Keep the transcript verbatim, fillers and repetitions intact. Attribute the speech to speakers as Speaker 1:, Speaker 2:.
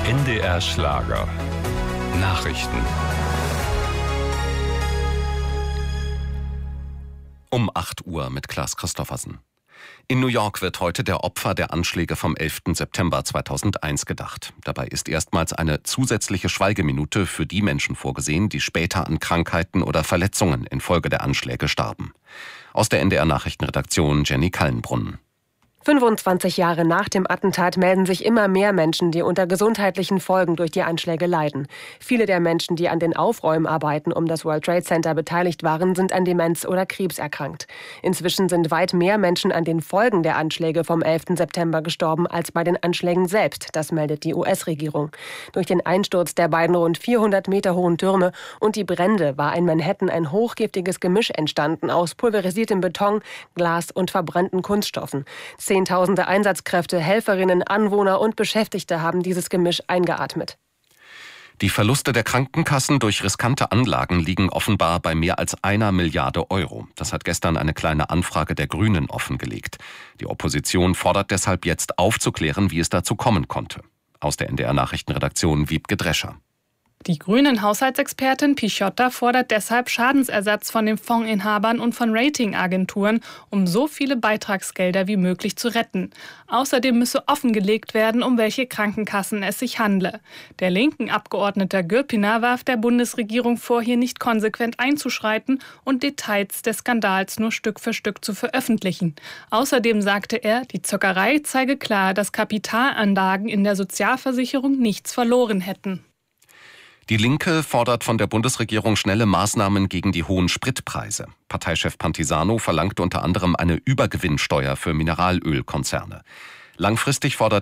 Speaker 1: N D R Schlager. Nachrichten. Um acht Uhr mit Klaas Christoffersen. In New York wird heute der Opfer der Anschläge vom elften September zweitausendeins gedacht. Dabei ist erstmals eine zusätzliche Schweigeminute für die Menschen vorgesehen, die später an Krankheiten oder Verletzungen infolge der Anschläge starben. Aus der N D R-Nachrichtenredaktion Jenny Kallenbrunn.
Speaker 2: fünfundzwanzig Jahre nach dem Attentat melden sich immer mehr Menschen, die unter gesundheitlichen Folgen durch die Anschläge leiden. Viele der Menschen, die an den Aufräumarbeiten um das World Trade Center beteiligt waren, sind an Demenz oder Krebs erkrankt. Inzwischen sind weit mehr Menschen an den Folgen der Anschläge vom elften September gestorben als bei den Anschlägen selbst, das meldet die U S-Regierung. Durch den Einsturz der beiden rund vierhundert Meter hohen Türme und die Brände war in Manhattan ein hochgiftiges Gemisch entstanden aus pulverisiertem Beton, Glas und verbrannten Kunststoffen. Zehntausende Einsatzkräfte, Helferinnen, Anwohner und Beschäftigte haben dieses Gemisch eingeatmet.
Speaker 1: Die Verluste der Krankenkassen durch riskante Anlagen liegen offenbar bei mehr als einer Milliarde Euro. Das hat gestern eine kleine Anfrage der Grünen offengelegt. Die Opposition fordert deshalb jetzt aufzuklären, wie es dazu kommen konnte. Aus der N D R-Nachrichtenredaktion Wiebke Drescher.
Speaker 3: Die grünen Haushaltsexpertin Pichotta fordert deshalb Schadensersatz von den Fondsinhabern und von Ratingagenturen, um so viele Beitragsgelder wie möglich zu retten. Außerdem müsse offengelegt werden, um welche Krankenkassen es sich handle. Der linken Abgeordnete Gürpiner warf der Bundesregierung vor, hier nicht konsequent einzuschreiten und Details des Skandals nur Stück für Stück zu veröffentlichen. Außerdem sagte er, die Zockerei zeige klar, dass Kapitalanlagen in der Sozialversicherung nichts verloren hätten.
Speaker 1: Die Linke fordert von der Bundesregierung schnelle Maßnahmen gegen die hohen Spritpreise. Parteichef Pantisano verlangt unter anderem eine Übergewinnsteuer für Mineralölkonzerne. Langfristig fordert